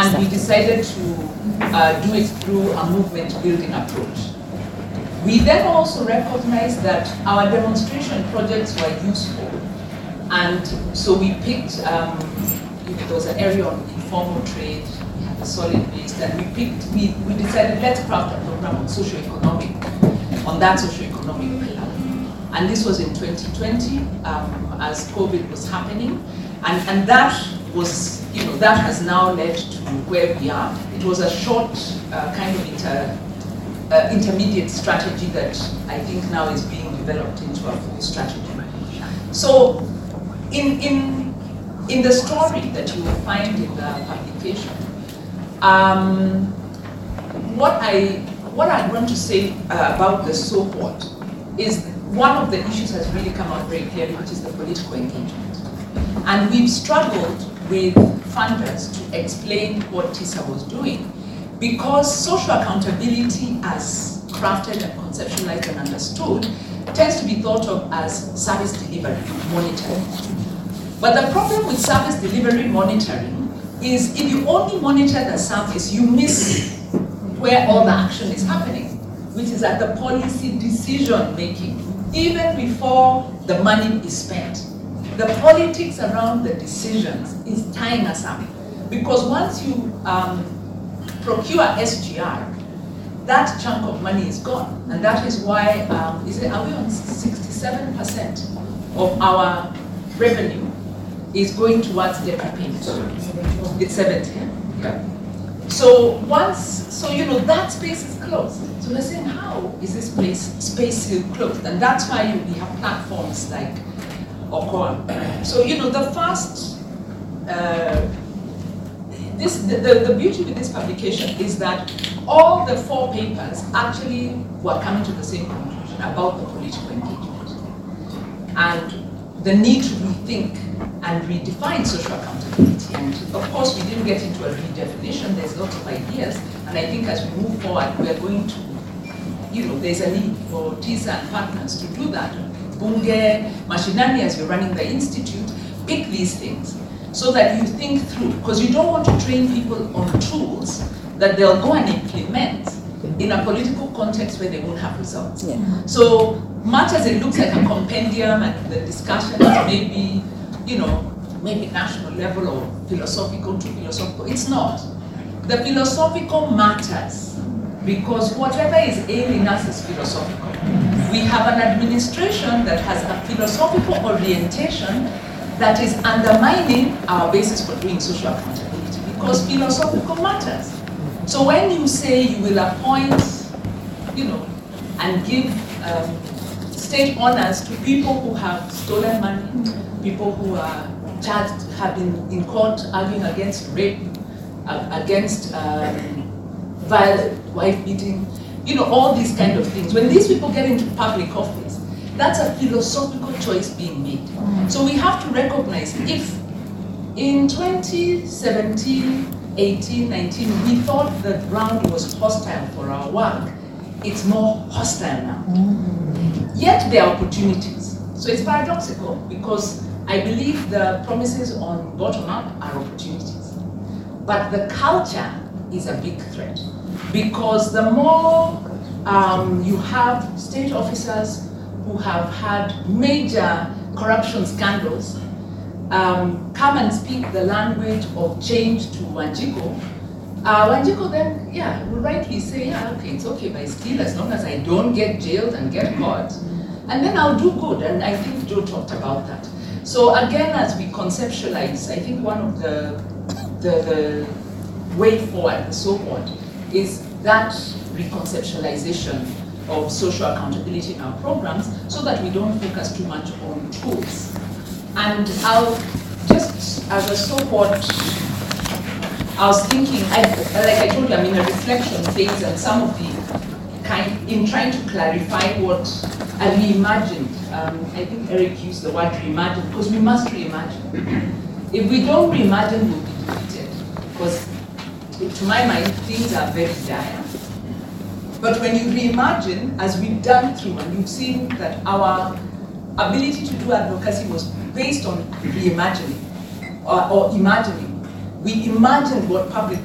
And we decided to do it through a movement building approach. We then also recognized that our demonstration projects were useful. And so we picked, there was an area on informal trade, we had a solid base, and we decided let's craft a program on on that socioeconomic pillar. And this was in 2020, as COVID was happening. And that was, that has now led to where we are. It was a short kind of intermediate strategy that I think now is being developed into a full strategy. So in the story that you will find in the publication, what I want to say about the so what is one of the issues has really come out very clearly, which is the political engagement. And we've struggled with funders to explain what TISA was doing, because social accountability as crafted and conceptualized and understood tends to be thought of as service delivery monitoring. But the problem with service delivery monitoring is if you only monitor the service, you miss where all the action is happening, which is at the policy decision making, even before the money is spent. The politics around the decisions is tying us up, because once you procure SGR, that chunk of money is gone, and that is why, are we on 67% of our revenue is going towards debt repayment? It's 70, yeah? So that space is closed. So we're saying, how is this space still closed? And that's why we have platforms like Okoa. So the first, the beauty with this publication is that all the 4 papers actually were coming to the same conclusion about the political engagement and the need to rethink and redefine social accountability. And of course, we didn't get into a redefinition. There's lots of ideas, and I think as we move forward, we're going to, there's a need for TISA and partners to do that. Bunge, Mashinani, as you're running the institute, pick these things so that you think through, because you don't want to train people on tools that they'll go and implement in a political context where they won't have results. Yeah. So much as it looks like a compendium and the discussion is maybe national level or philosophical to philosophical, it's not. The philosophical matters because whatever is ailing us is philosophical. We have an administration that has a philosophical orientation that is undermining our basis for doing social accountability, because philosophical matters. So when you say you will appoint, and give state honors to people who have stolen money, people who are charged, have been in court arguing against rape, against violent wife beating, all these kind of things. When these people get into public office, that's a philosophical choice being made. So we have to recognize, if in 2017, 18, 19, we thought the ground was hostile for our work, it's more hostile now. Yet there are opportunities. So it's paradoxical, because I believe the promises on bottom-up are opportunities. But the culture is a big threat, because the more you have state officers who have had major corruption scandals come and speak the language of change to Wanjiku, Wanjiku then, will rightly say, okay, it's okay if I steal as long as I don't get jailed and get caught, and then I'll do good. And I think Joe talked about that. So again, as we conceptualize, I think one of the way forward, the so-called, is that reconceptualization of social accountability in our programs, so that we don't focus too much on tools. And I'll just, as a so-called, I was thinking, like I told you, I'm in a reflection phase, and some of the in trying to clarify what I reimagined. I think Eric used the word reimagine, because we must reimagine. If we don't reimagine, we'll be defeated, because to my mind, things are very dire. But when you reimagine, as we've done through, and you've seen that our ability to do advocacy was based on reimagining or imagining. We imagined what public